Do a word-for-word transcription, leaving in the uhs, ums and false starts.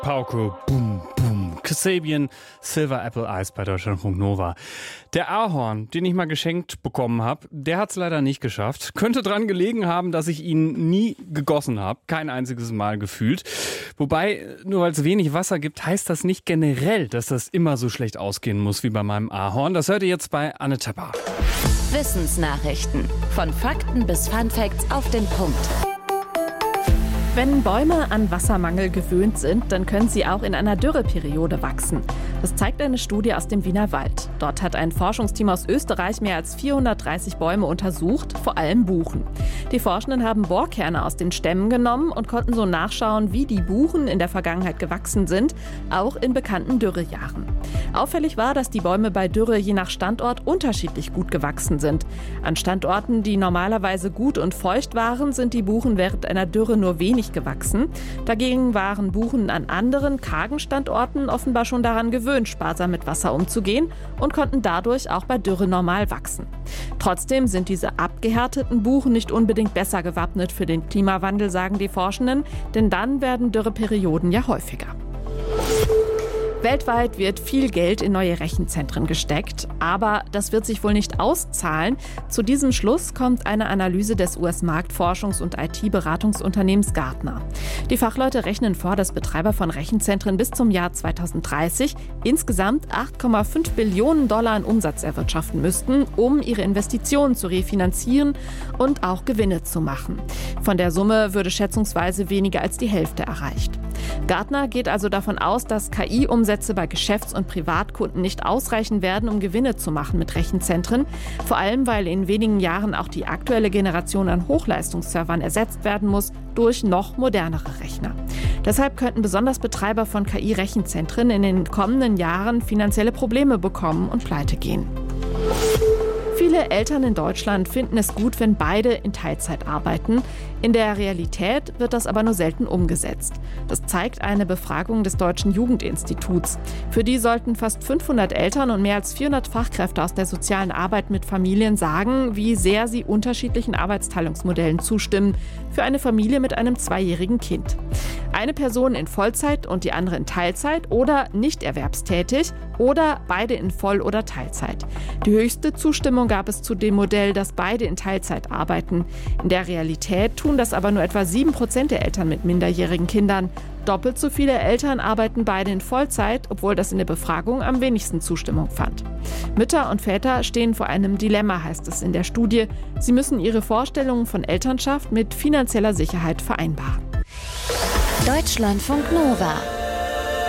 Pauke, boom, boom. Kasabian, Silver Apple Ice bei Deutschlandfunk Nova. Der Ahorn, den ich mal geschenkt bekommen habe, der hat es leider nicht geschafft. Könnte dran gelegen haben, dass ich ihn nie gegossen habe. Kein einziges Mal gefühlt. Wobei, nur weil es wenig Wasser gibt, heißt das nicht generell, dass das immer so schlecht ausgehen muss wie bei meinem Ahorn. Das hört ihr jetzt bei Anne Tapper. Wissensnachrichten. Von Fakten bis Funfacts auf den Punkt. Wenn Bäume an Wassermangel gewöhnt sind, dann können sie auch in einer Dürreperiode wachsen. Das zeigt eine Studie aus dem Wiener Wald. Dort hat ein Forschungsteam aus Österreich mehr als vierhundertdreißig Bäume untersucht, vor allem Buchen. Die Forschenden haben Bohrkerne aus den Stämmen genommen und konnten so nachschauen, wie die Buchen in der Vergangenheit gewachsen sind, auch in bekannten Dürrejahren. Auffällig war, dass die Bäume bei Dürre je nach Standort unterschiedlich gut gewachsen sind. An Standorten, die normalerweise gut und feucht waren, sind die Buchen während einer Dürre nur wenig gewachsen. Dagegen waren Buchen an anderen, kargen Standorten offenbar schon daran gewöhnt, sparsam mit Wasser umzugehen und konnten dadurch auch bei Dürre normal wachsen. Trotzdem sind diese abgehärteten Buchen nicht unbedingt besser gewappnet für den Klimawandel, sagen die Forschenden, denn dann werden Dürreperioden ja häufiger. Weltweit wird viel Geld in neue Rechenzentren gesteckt, aber das wird sich wohl nicht auszahlen. Zu diesem Schluss kommt eine Analyse des U S-Marktforschungs- und I T-Beratungsunternehmens Gartner. Die Fachleute rechnen vor, dass Betreiber von Rechenzentren bis zum Jahr zweitausenddreißig insgesamt acht Komma fünf Billionen Dollar an Umsatz erwirtschaften müssten, um ihre Investitionen zu refinanzieren und auch Gewinne zu machen. Von der Summe würde schätzungsweise weniger als die Hälfte erreicht. Gartner geht also davon aus, dass K I-Umsätze bei Geschäfts- und Privatkunden nicht ausreichen werden, um Gewinne zu machen mit Rechenzentren. Vor allem, weil in wenigen Jahren auch die aktuelle Generation an Hochleistungsservern ersetzt werden muss durch noch modernere Rechner. Deshalb könnten besonders Betreiber von K I-Rechenzentren in den kommenden Jahren finanzielle Probleme bekommen und pleite gehen. Viele Eltern in Deutschland finden es gut, wenn beide in Teilzeit arbeiten. In der Realität wird das aber nur selten umgesetzt. Das zeigt eine Befragung des Deutschen Jugendinstituts. Für die sollten fast fünfhundert Eltern und mehr als vierhundert Fachkräfte aus der sozialen Arbeit mit Familien sagen, wie sehr sie unterschiedlichen Arbeitsteilungsmodellen zustimmen für eine Familie mit einem zweijährigen Kind. Eine Person in Vollzeit und die andere in Teilzeit oder nicht erwerbstätig oder beide in Voll- oder Teilzeit. Die höchste Zustimmung gab es zu dem Modell, dass beide in Teilzeit arbeiten. In der Realität tun das aber nur etwa sieben Prozent der Eltern mit minderjährigen Kindern. Doppelt so viele Eltern arbeiten beide in Vollzeit, obwohl das in der Befragung am wenigsten Zustimmung fand. Mütter und Väter stehen vor einem Dilemma, heißt es in der Studie. Sie müssen ihre Vorstellungen von Elternschaft mit finanzieller Sicherheit vereinbaren. Deutschlandfunk Nova.